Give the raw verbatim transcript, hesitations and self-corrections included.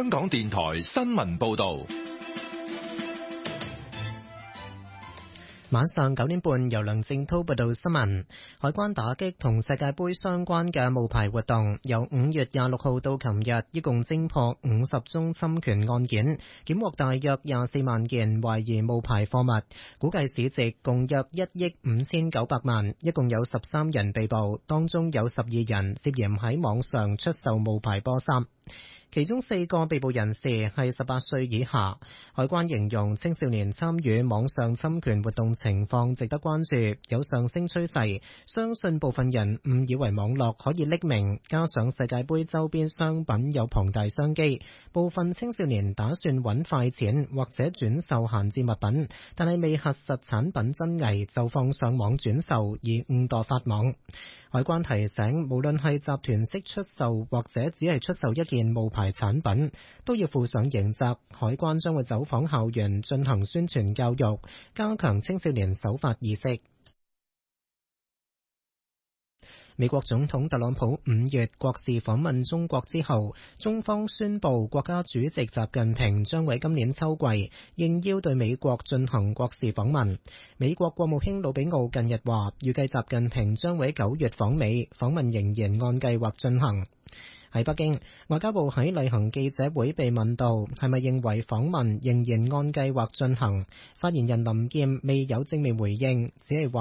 香港電台新聞報道。 晚上九點半，由梁正濤報道新聞。海關打擊同世界盃相關嘅冒牌活動，由五月廿六號到琴日，一共偵破五十宗侵權案件，檢獲大約廿四萬件懷疑冒牌貨物，估計市值共約一億五千九百萬，一共有十三人被捕，當中有十二人涉嫌喺網上出售冒牌波衫。其中四個被捕人士係十八歲以下。海關形容青少年參與網上侵權活動情況值得關注，有上升趨勢，相信部分人誤以為網絡可以匿名，加上世界盃周邊商品有龐大商機，部分青少年打算揾快錢或者轉售閒置物品，但係未核實產品真偽就放上網轉售而誤墮法網。海關提醒，無論係集團式出售或者只係出售一件冒牌產品，都要負上刑責。海關將會走訪校園進行宣傳教育，加強青少年守法意識。美國總統特朗普五月國事訪問中國之後，中方宣布國家主席習近平將喺今年秋季應邀對美國進行國事訪問。美國國務卿魯比奧近日話，預計習近平將喺九月訪美，訪問仍然按計劃進行。喺北京，外交部喺例行記者會被問到係咪認為訪問仍然按計劃進行，發言人林劍未有正面回應，只係話